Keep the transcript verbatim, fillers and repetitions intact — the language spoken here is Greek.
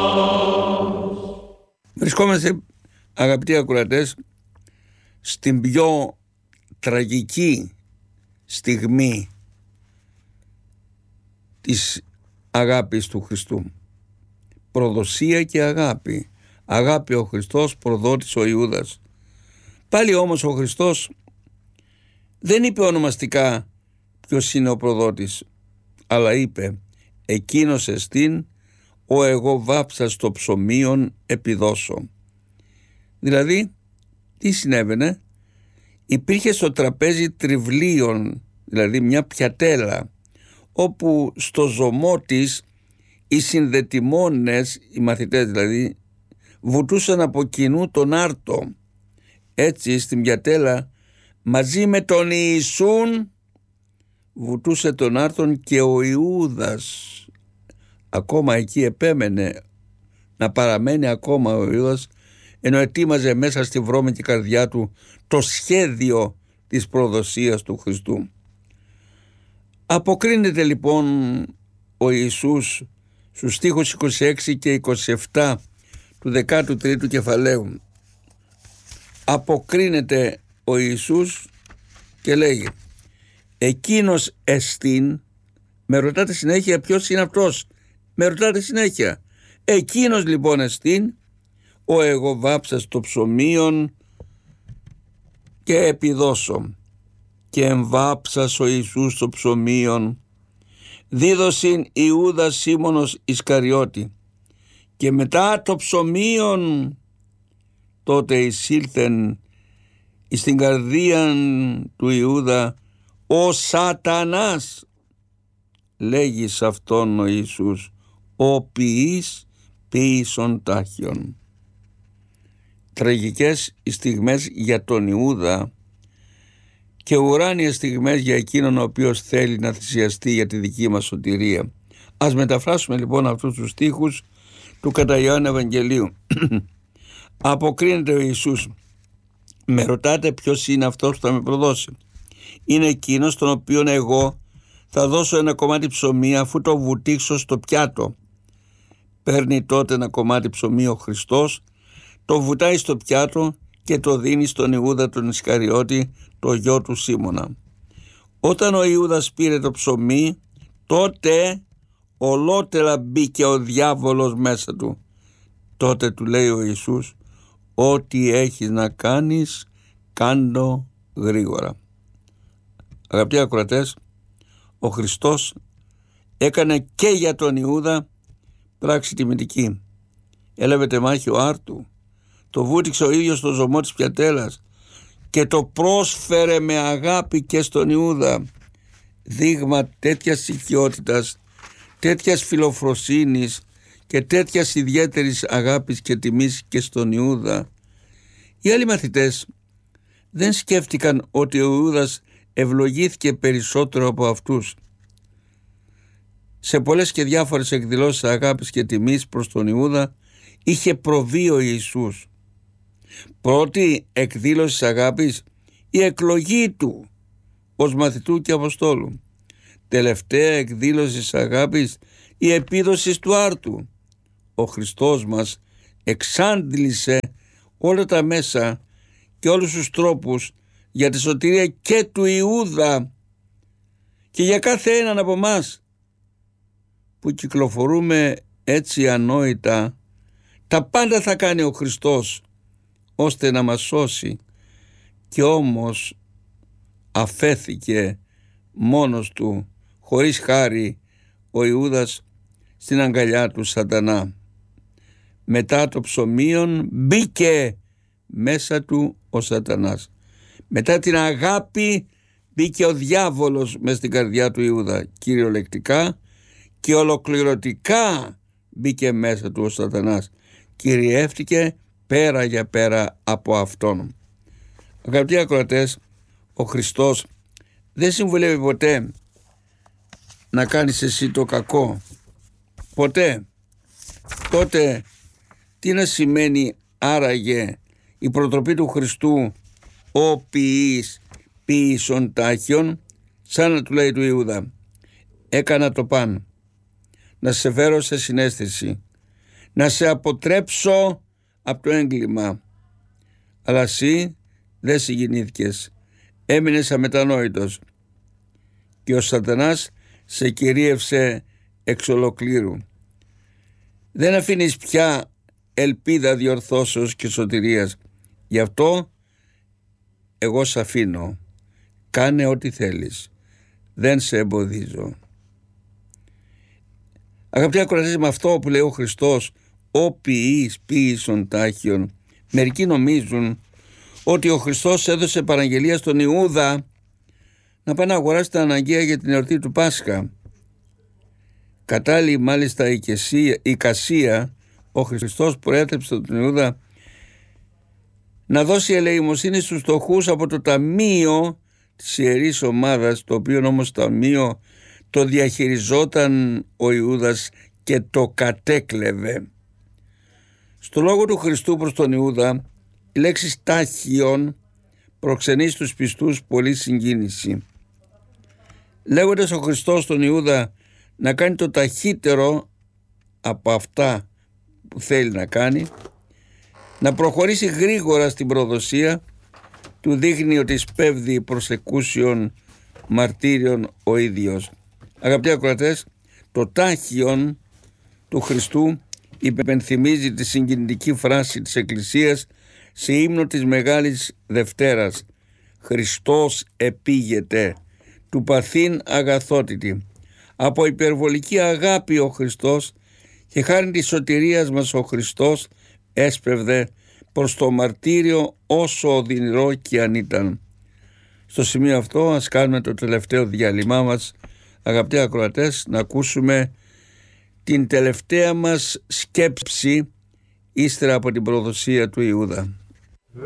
Βρισκόμαστε, αγαπητοί ακροατές, στην πιο τραγική στιγμή της αγάπης του Χριστού. Προδοσία και αγάπη. Αγάπη ο Χριστός, προδότης ο Ιούδας. Πάλι όμως ο Χριστός δεν είπε ονομαστικά ποιος είναι ο προδότης, αλλά είπε «Εκείνος εστίν ο εγώ βάψα στο ψωμίον επιδώσω». Δηλαδή, τι συνέβαινε? Υπήρχε στο τραπέζι τριβλίων, δηλαδή μια πιατέλα, όπου στο ζωμό της οι συνδετημόνες, οι μαθητές δηλαδή, βουτούσαν από κοινού τον άρτο. Έτσι στην πιατέλα μαζί με τον Ιησούν βουτούσε τον άρτον και ο Ιούδας. Ακόμα εκεί επέμενε να παραμένει ακόμα ο Ιούδας, ενώ ετοίμαζε μέσα στη βρώμικη καρδιά του το σχέδιο της προδοσίας του Χριστού. Αποκρίνεται λοιπόν ο Ιησούς στους στίχους είκοσι έξι και είκοσι επτά του δεκάτου τρίτου κεφαλαίου. Αποκρίνεται ο Ιησούς και λέγει «Εκείνος εστίν». Με ρωτάτε συνέχεια ποιος είναι αυτός. Με ρωτάτε συνέχεια. Εκείνος λοιπόν εστίν ο εγώ βάψα στο ψωμίον και επιδώσω. Και εμβάψας ο Ιησούς στο ψωμίον δίδωσιν Ιούδας Σίμωνος Ισκαριώτη. Και μετά το ψωμίον τότε εισήλθεν εις την καρδία του Ιούδα ο Σατανάς. Λέγει σε αυτόν ο Ιησούς ο ποιής ποιήσων τάχιον. Τραγικές στιγμές για τον Ιούδα και ουράνιες στιγμές για εκείνον ο οποίος θέλει να θυσιαστεί για τη δική μας σωτηρία. Ας μεταφράσουμε λοιπόν αυτούς τους στίχους του κατά Ιωάννη Ευαγγελίου. Αποκρίνεται ο Ιησούς. Με ρωτάτε ποιος είναι αυτός που θα με προδώσει. Είναι εκείνος τον οποίον εγώ θα δώσω ένα κομμάτι ψωμί αφού το βουτήξω στο πιάτο. Παίρνει τότε ένα κομμάτι ψωμί ο Χριστός, το βουτάει στο πιάτο και το δίνει στον Ιούδα τον Ισκαριώτη, το γιο του Σίμωνα. Όταν ο Ιούδας πήρε το ψωμί, τότε ολότελα μπήκε ο διάβολος μέσα του. Τότε του λέει ο Ιησούς, ό,τι έχεις να κάνεις, κάντο γρήγορα. Αγαπητοί ακροατές, ο Χριστός έκανε και για τον Ιούδα πράξη τιμητική. Έλαβε τεμάχιο άρτου, το βούτυξε ο ίδιος στο ζωμό της πιατέλας και το πρόσφερε με αγάπη και στον Ιούδα. Δείγμα τέτοιας οικειότητας, τέτοιας φιλοφροσύνης και τέτοιας ιδιαίτερης αγάπης και τιμής και στον Ιούδα. Οι άλλοι μαθητές δεν σκέφτηκαν ότι ο Ιούδας ευλογήθηκε περισσότερο από αυτούς. Σε πολλές και διάφορες εκδηλώσεις αγάπης και τιμής προς τον Ιούδα είχε προβεί ο Ιησούς. Πρώτη εκδήλωση αγάπης, η εκλογή του ως μαθητού και αποστόλου. Τελευταία εκδήλωση αγάπης, η επίδοση του άρτου. Ο Χριστός μας εξάντλησε όλα τα μέσα και όλους τους τρόπους για τη σωτηρία και του Ιούδα και για κάθε έναν από μας που κυκλοφορούμε έτσι ανόητα. Τα πάντα θα κάνει ο Χριστός ώστε να μας σώσει, και όμως αφέθηκε μόνος του, χωρίς χάρη, ο Ιούδας στην αγκαλιά του Σατανά. Μετά το ψωμίον μπήκε μέσα του ο Σατανάς. Μετά την αγάπη μπήκε ο διάβολος μες στην καρδιά του Ιούδα. Κυριολεκτικά και ολοκληρωτικά μπήκε μέσα του ο Σατανάς. Κυριεύτηκε πέρα για πέρα από αυτόν. Αγαπητοί ακροατές, ο Χριστός δεν συμβουλεύει ποτέ να κάνεις εσύ το κακό. Ποτέ. Τότε τι να σημαίνει άραγε η προτροπή του Χριστού ο ποιής ποιήσων τάχιον? Σαν να του λέει του Ιούδα, έκανα το παν να σε φέρω σε συναίσθηση, να σε αποτρέψω από το έγκλημα. Αλλά εσύ δεν συγκινήθηκες, έμεινες αμετανόητος και ο σατανάς σε κυρίευσε εξ ολοκλήρου. Δεν αφήνεις πια ελπίδα διορθώσεως και σωτηρίας. Γι' αυτό εγώ σ' αφήνω. Κάνε ό,τι θέλεις. Δεν σε εμποδίζω. Αγαπητοί ακροατές, με αυτό που λέει ο Χριστός, ο ποιής ποιήσων τάχιον, μερικοί νομίζουν ότι ο Χριστός έδωσε παραγγελία στον Ιούδα να πάει να αγοράσει τα αναγκαία για την εορτή του Πάσχα. Κατάλληλη μάλιστα η εικασία, ο Χριστός προέτρεψε τον Ιούδα να δώσει ελεημοσύνη στους φτωχούς από το ταμείο της Ιερής Ομάδας, το οποίο όμως ταμείο το διαχειριζόταν ο Ιούδας και το κατέκλεβε. Στο λόγο του Χριστού προς τον Ιούδα, η λέξη τάχιον προξενεί στους πιστούς πολύ συγκίνηση. Λέγοντας ο Χριστός τον Ιούδα να κάνει το ταχύτερο από αυτά που θέλει να κάνει, να προχωρήσει γρήγορα στην προδοσία, του δείχνει ότι σπέβδει προς εκούσιον μαρτύριον ο ίδιος. Αγαπητοί ακροατές, το τάχιον του Χριστού υπενθυμίζει τη συγκινητική φράση της Εκκλησίας σε ύμνο της Μεγάλης Δευτέρας: Χριστός επήγεται, του παθήν αγαθότητη. Από υπερβολική αγάπη ο Χριστός και χάρη της σωτηρίας μας ο Χριστός έσπευδε προς το μαρτύριο όσο οδυνηρό και αν ήταν. Στο σημείο αυτό ας κάνουμε το τελευταίο διάλειμμα μας, αγαπητοί ακροατές, να ακούσουμε την τελευταία μας σκέψη ύστερα από την προδοσία του Ιούδα.